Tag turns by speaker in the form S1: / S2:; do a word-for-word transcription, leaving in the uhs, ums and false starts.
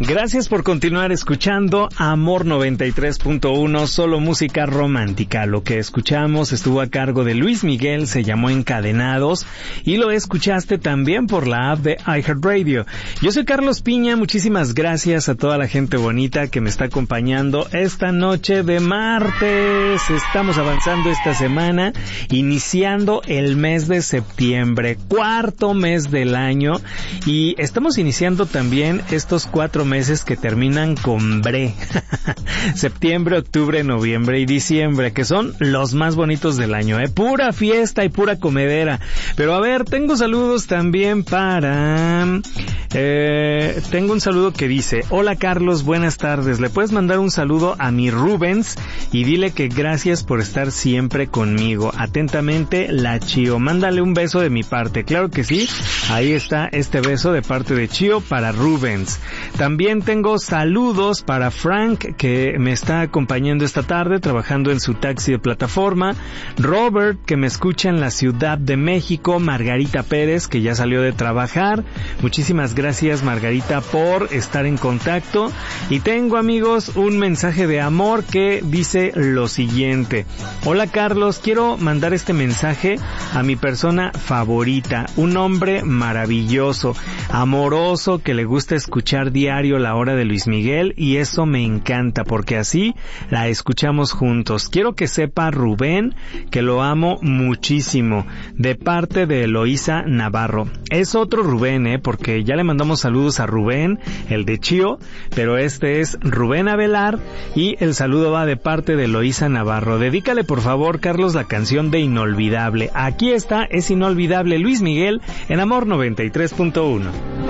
S1: Gracias por continuar escuchando Amor noventa y tres punto uno, solo música romántica. Lo que escuchamos estuvo a cargo de Luis Miguel, se llamó Encadenados, y lo escuchaste también por la app de iHeartRadio. Yo soy Carlos Piña, muchísimas gracias a toda la gente bonita que me está acompañando esta noche de martes. Estamos avanzando esta semana, iniciando el mes de septiembre, cuarto mes del año, y estamos iniciando también estos cuatro meses meses que terminan con bre. Septiembre, octubre, noviembre y diciembre, que son los más bonitos del año, ¿eh? Pura fiesta y pura comedera. Pero a ver, tengo saludos también para... Eh, tengo un saludo que dice: hola Carlos, buenas tardes. ¿Le puedes mandar un saludo a mi Rubens? Y dile que gracias por estar siempre conmigo. Atentamente, la Chio. Mándale un beso de mi parte. Claro que sí. Ahí está este beso de parte de Chio para Rubens. También tengo saludos para Frank, que me está acompañando esta tarde trabajando en su taxi de plataforma. Robert, que me escucha en la Ciudad de México. Margarita Pérez, que ya salió de trabajar. Muchísimas gracias, Margarita, por estar en contacto. Y tengo, amigos, un mensaje de amor que dice lo siguiente: hola Carlos, quiero mandar este mensaje a mi persona favorita, un hombre maravilloso, amoroso, que le gusta escuchar diario la hora de Luis Miguel, y eso me encanta porque así la escuchamos juntos. Quiero que sepa Rubén que lo amo muchísimo, de parte de Eloísa Navarro. Es otro Rubén, eh, porque ya le mandamos saludos a Rubén, el de Chio, pero este es Rubén Avelar, y el saludo va de parte de Eloísa Navarro. Dedícale por favor, Carlos, la canción de Inolvidable. Aquí está, es Inolvidable, Luis Miguel en Amor noventa y tres punto uno.